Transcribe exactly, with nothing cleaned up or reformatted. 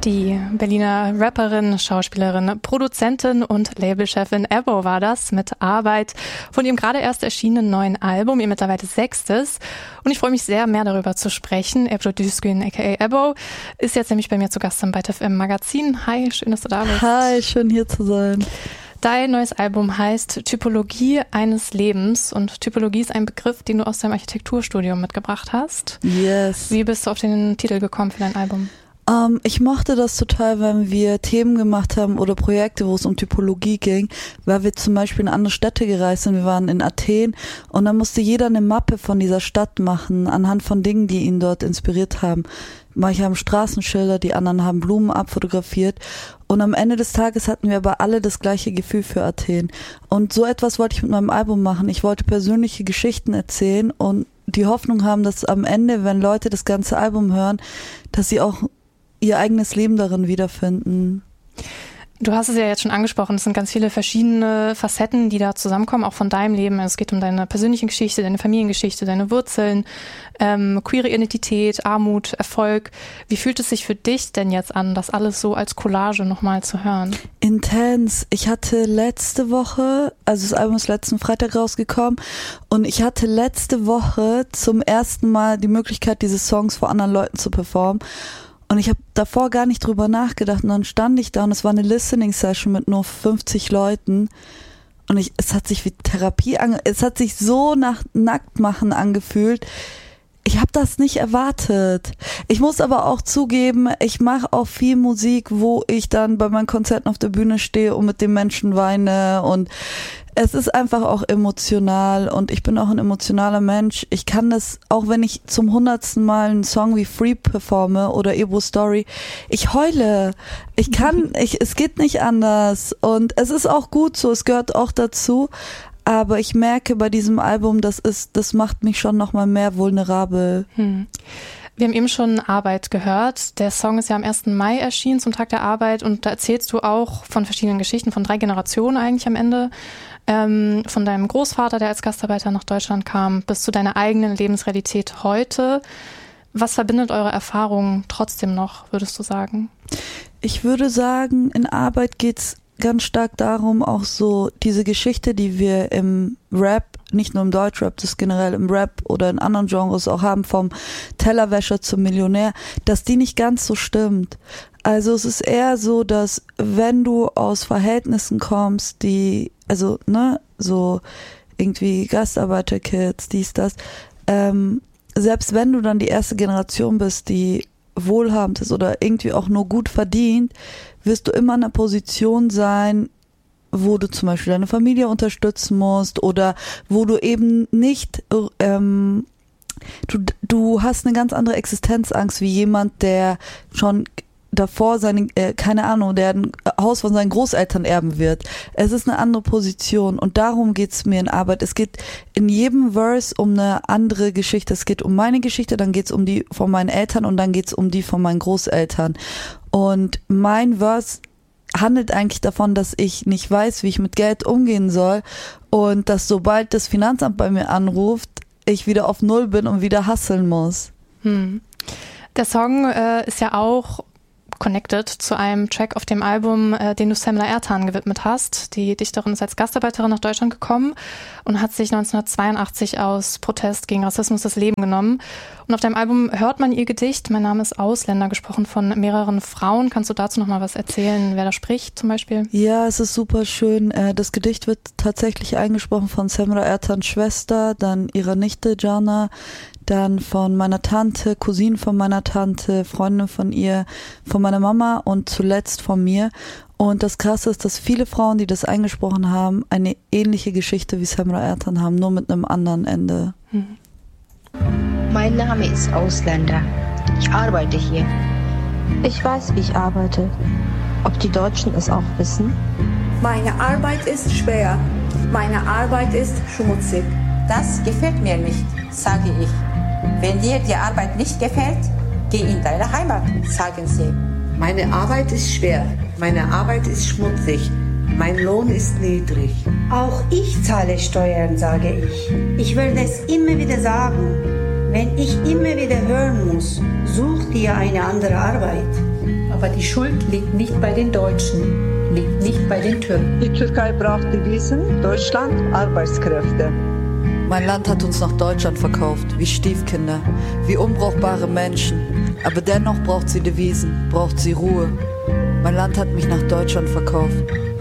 Die Berliner Rapperin, Schauspielerin, Produzentin und Labelchefin Ebo war das mit Arbeit von ihrem gerade erst erschienenen neuen Album, ihr mittlerweile sechstes. Und ich freue mich sehr, mehr darüber zu sprechen. Ebru Düzgün, aka Ebo, ist jetzt nämlich bei mir zu Gast im Byte F M Magazin. Hi, schön, dass du da bist. Hi, schön hier zu sein. Dein neues Album heißt Typologie eines Lebens und Typologie ist ein Begriff, den du aus deinem Architekturstudium mitgebracht hast. Yes. Wie bist du auf den Titel gekommen für dein Album? Um, ich mochte das total, wenn wir Themen gemacht haben oder Projekte, wo es um Typologie ging, weil wir zum Beispiel in andere Städte gereist sind. Wir waren in Athen und dann musste jeder eine Mappe von dieser Stadt machen, anhand von Dingen, die ihn dort inspiriert haben. Manche haben Straßenschilder, die anderen haben Blumen abfotografiert. Und am Ende des Tages hatten wir aber alle das gleiche Gefühl für Athen. Und so etwas wollte ich mit meinem Album machen. Ich wollte persönliche Geschichten erzählen und die Hoffnung haben, dass am Ende, wenn Leute das ganze Album hören, dass sie auch ihr eigenes Leben darin wiederfinden. Du hast es ja jetzt schon angesprochen, es sind ganz viele verschiedene Facetten, die da zusammenkommen, auch von deinem Leben. Es geht um deine persönliche Geschichte, deine Familiengeschichte, deine Wurzeln, ähm, queere Identität, Armut, Erfolg. Wie fühlt es sich für dich denn jetzt an, das alles so als Collage nochmal zu hören? Intens. Ich hatte letzte Woche, also das Album ist letzten Freitag rausgekommen und ich hatte letzte Woche zum ersten Mal die Möglichkeit, diese Songs vor anderen Leuten zu performen. Und ich habe davor gar nicht drüber nachgedacht und dann stand ich da und es war eine Listening-Session mit nur fünfzig Leuten und ich, es hat sich wie Therapie, ange- es hat sich so nach Nacktmachen angefühlt. Ich habe das nicht erwartet. Ich muss aber auch zugeben, ich mache auch viel Musik, wo ich dann bei meinen Konzerten auf der Bühne stehe und mit den Menschen weine und es ist einfach auch emotional und ich bin auch ein emotionaler Mensch. Ich kann das, auch wenn ich zum hundertsten Mal einen Song wie Free performe oder Ebo Story, ich heule. Ich kann, ich, es geht nicht anders und es ist auch gut so, es gehört auch dazu. Aber ich merke bei diesem Album, das ist, das macht mich schon nochmal mehr vulnerabel. Hm. Wir haben eben schon Arbeit gehört. Der Song ist ja am ersten Mai erschienen zum Tag der Arbeit und da erzählst du auch von verschiedenen Geschichten, von drei Generationen eigentlich am Ende. Ähm, von deinem Großvater, der als Gastarbeiter nach Deutschland kam, bis zu deiner eigenen Lebensrealität heute. Was verbindet eure Erfahrungen trotzdem noch, würdest du sagen? Ich würde sagen, in Arbeit geht's ganz stark darum, auch so diese Geschichte, die wir im Rap, nicht nur im Deutschrap, das generell im Rap oder in anderen Genres auch haben, vom Tellerwäscher zum Millionär, dass die nicht ganz so stimmt. Also es ist eher so, dass wenn du aus Verhältnissen kommst, die, also ne, so irgendwie Gastarbeiterkids, dies, das, ähm, selbst wenn du dann die erste Generation bist, die wohlhabend ist oder irgendwie auch nur gut verdient, wirst du immer in einer Position sein, wo du zum Beispiel deine Familie unterstützen musst oder wo du eben nicht, ähm, du, du hast eine ganz andere Existenzangst wie jemand, der schon davor seine, äh, keine Ahnung, der ein Haus von seinen Großeltern erben wird. Es ist eine andere Position und darum geht's mir in Arbeit. Es geht in jedem Verse um eine andere Geschichte. Es geht um meine Geschichte, dann geht's um die von meinen Eltern und dann geht's um die von meinen Großeltern. Und mein Verse handelt eigentlich davon, dass ich nicht weiß, wie ich mit Geld umgehen soll und dass sobald das Finanzamt bei mir anruft, ich wieder auf Null bin und wieder hustlen muss. Hm. Der Song äh, ist ja auch connected zu einem Track auf dem Album, äh, den du Semra Ertan gewidmet hast. Die Dichterin ist als Gastarbeiterin nach Deutschland gekommen und hat sich neunzehnhundertzweiundachtzig aus Protest gegen Rassismus das Leben genommen. Und auf deinem Album hört man ihr Gedicht, Mein Name ist Ausländer, gesprochen von mehreren Frauen. Kannst du dazu noch mal was erzählen, wer da spricht zum Beispiel? Ja, es ist super schön. Das Gedicht wird tatsächlich eingesprochen von Semra Ertans Schwester, dann ihrer Nichte Jana, dann von meiner Tante, Cousine von meiner Tante, Freundin von ihr, von meiner Mama und zuletzt von mir. Und das Krasse ist, dass viele Frauen, die das eingesprochen haben, eine ähnliche Geschichte wie Semra Ertan haben, nur mit einem anderen Ende. Hm. Mein Name ist Ausländer. Ich arbeite hier. Ich weiß, wie ich arbeite. Ob die Deutschen es auch wissen? Meine Arbeit ist schwer. Meine Arbeit ist schmutzig. Das gefällt mir nicht, sage ich. Wenn dir die Arbeit nicht gefällt, geh in deine Heimat, sagen sie. Meine Arbeit ist schwer, meine Arbeit ist schmutzig, mein Lohn ist niedrig. Auch ich zahle Steuern, sage ich. Ich will das immer wieder sagen. Wenn ich immer wieder hören muss, such dir eine andere Arbeit. Aber die Schuld liegt nicht bei den Deutschen, liegt nicht bei den Türken. Die Türkei braucht Devisen, Deutschland Arbeitskräfte. Mein Land hat uns nach Deutschland verkauft, wie Stiefkinder, wie unbrauchbare Menschen. Aber dennoch braucht sie Devisen, braucht sie Ruhe. Mein Land hat mich nach Deutschland verkauft.